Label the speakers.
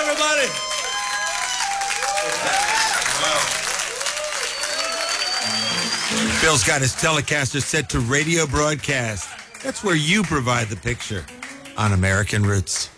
Speaker 1: everybody. Bill's got his Telecaster set to radio broadcast. That's where you provide the picture on American Roots.